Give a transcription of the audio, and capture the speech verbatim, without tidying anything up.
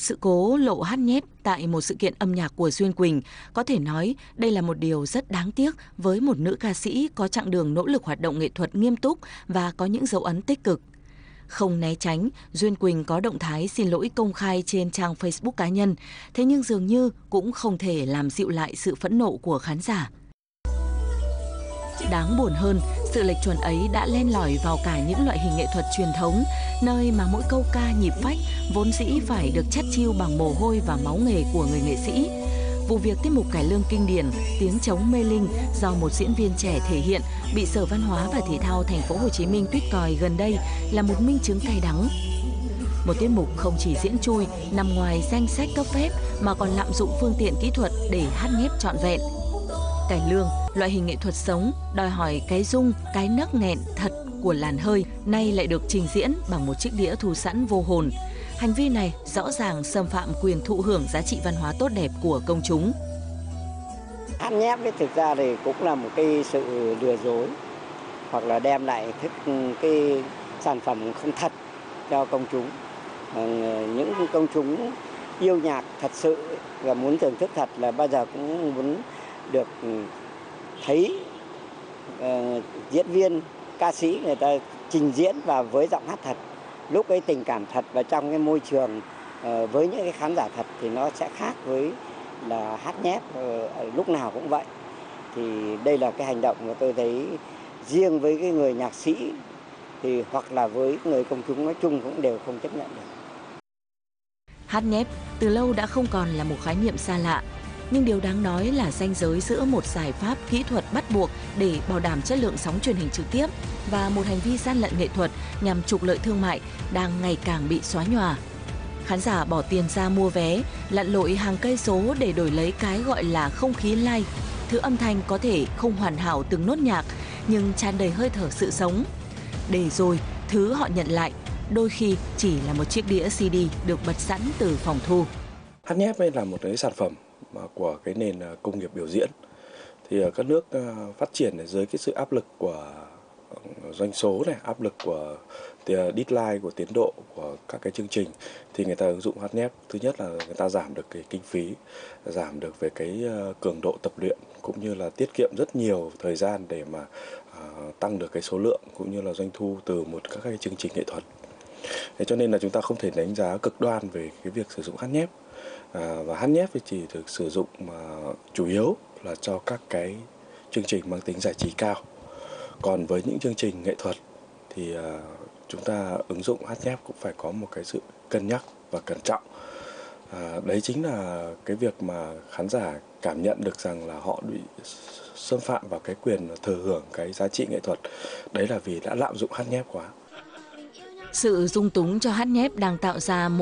Sự cố lộ hát nhép tại một sự kiện âm nhạc của Duyên Quỳnh có thể nói đây là một điều rất đáng tiếc với một nữ ca sĩ có chặng đường nỗ lực hoạt động nghệ thuật nghiêm túc và có những dấu ấn tích cực. Không né tránh, Duyên Quỳnh có động thái xin lỗi công khai trên trang Facebook cá nhân, thế nhưng dường như cũng không thể làm dịu lại sự phẫn nộ của khán giả. Đáng buồn hơn, sự lệch chuẩn ấy đã len lỏi vào cả những loại hình nghệ thuật truyền thống, nơi mà mỗi câu ca nhịp phách vốn dĩ phải được chắt chiu bằng mồ hôi và máu nghề của người nghệ sĩ. Vụ việc tiết mục cải lương kinh điển Tiếng trống mê linh do một diễn viên trẻ thể hiện bị Sở Văn hóa và Thể thao Thành phố Hồ Chí Minh tuýt còi gần đây là một minh chứng cay đắng. Một tiết mục không chỉ diễn chui, nằm ngoài danh sách cấp phép mà còn lạm dụng phương tiện kỹ thuật để hát nhép trọn vẹn. Cải lương, loại hình nghệ thuật sống, đòi hỏi cái rung, cái nấc nghẹn thật của làn hơi, nay lại được trình diễn bằng một chiếc đĩa thu sẵn vô hồn. Hành vi này rõ ràng xâm phạm quyền thụ hưởng giá trị văn hóa tốt đẹp của công chúng. Hát nhép ấy, thực ra thì cũng là một cái sự lừa dối hoặc là đem lại thức cái sản phẩm không thật cho công chúng. Những công chúng yêu nhạc thật sự và muốn thưởng thức thật là bao giờ cũng muốn được thấy uh, diễn viên, ca sĩ người ta trình diễn và với giọng hát thật. Lúc ấy tình cảm thật và trong cái môi trường uh, với những cái khán giả thật thì nó sẽ khác với là hát nhép uh, lúc nào cũng vậy. Thì đây là cái hành động mà tôi thấy riêng với cái người nhạc sĩ thì hoặc là với người công chúng nói chung cũng đều không chấp nhận được. Hát nhép từ lâu đã không còn là một khái niệm xa lạ. Nhưng điều đáng nói là ranh giới giữa một giải pháp kỹ thuật bắt buộc để bảo đảm chất lượng sóng truyền hình trực tiếp và một hành vi gian lận nghệ thuật nhằm trục lợi thương mại đang ngày càng bị xóa nhòa. Khán giả bỏ tiền ra mua vé, lặn lội hàng cây số để đổi lấy cái gọi là không khí live, thứ âm thanh có thể không hoàn hảo từng nốt nhạc nhưng tràn đầy hơi thở sự sống. Để rồi, thứ họ nhận lại đôi khi chỉ là một chiếc đĩa xê đê được bật sẵn từ phòng thu. Hát nhép là một cái sản phẩm của cái nền công nghiệp biểu diễn, thì ở các nước phát triển dưới cái sự áp lực của doanh số này, áp lực của deadline, của tiến độ của các cái chương trình thì người ta ứng dụng hát nhép. Thứ nhất là người ta giảm được cái kinh phí, giảm được về cái cường độ tập luyện cũng như là tiết kiệm rất nhiều thời gian để mà uh, tăng được cái số lượng cũng như là doanh thu từ một các cái chương trình nghệ thuật. Thế cho nên là chúng ta không thể đánh giá cực đoan về cái việc sử dụng hát nhép. À, và hát nhép thì chỉ được sử dụng mà chủ yếu là cho các cái chương trình mang tính giải trí cao. Còn với những chương trình nghệ thuật thì à, chúng ta ứng dụng hát nhép cũng phải có một cái sự cân nhắc và cẩn trọng. À, đấy chính là cái việc mà khán giả cảm nhận được rằng là họ bị xâm phạm vào cái quyền thừa hưởng cái giá trị nghệ thuật. Đấy là vì đã lạm dụng hát nhép quá. Sự dung túng cho hát nhép đang tạo ra một